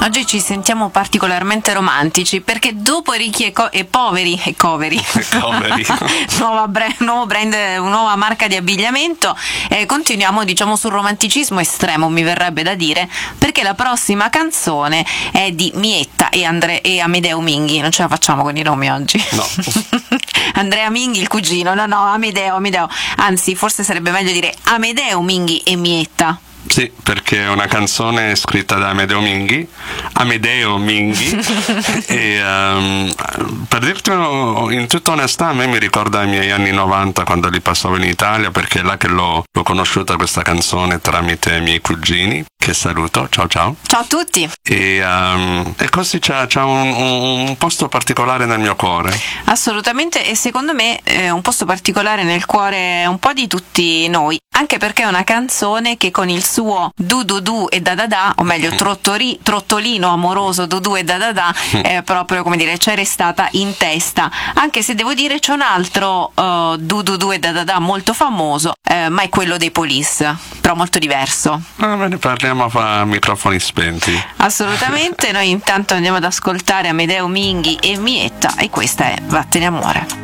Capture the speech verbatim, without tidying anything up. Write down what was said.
Oggi ci sentiamo particolarmente romantici perché dopo Ricchi e, co- e poveri e coveri, Coveri. nuova brand, nuovo brand, nuova marca di abbigliamento, eh, continuiamo diciamo sul romanticismo estremo, mi verrebbe da dire, perché la prossima canzone è di Mietta e, Andre- e Amedeo Minghi. Non ce la facciamo con i nomi oggi. No. Andrea Minghi, il cugino, no no, Amedeo, Amedeo, anzi forse sarebbe meglio dire Amedeo Minghi e Mietta. Sì, perché è una canzone scritta da Amedeo Minghi, Amedeo Minghi e um, per dirti in tutta onestà a me mi ricorda i miei anni novanta quando li passavo in Italia, perché è là che l'ho, l'ho conosciuta questa canzone tramite i miei cugini, che saluto, ciao ciao. Ciao a tutti. E, um, e così c'ha, c'ha un, un posto particolare nel mio cuore. Assolutamente, e secondo me è un posto particolare nel cuore un po' di tutti noi, anche perché è una canzone che con il suo du du du e da da da, o meglio trottori, trottolino amoroso du du e da da da, è proprio, come dire, c'è restata in testa, anche se devo dire c'è un altro uh, du du du e da da da molto famoso, eh, ma è quello dei Police, però molto diverso. Ah, ne parliamo a microfoni spenti. Assolutamente. Noi intanto andiamo ad ascoltare Amedeo Minghi e Mietta, e questa è Vattene amore.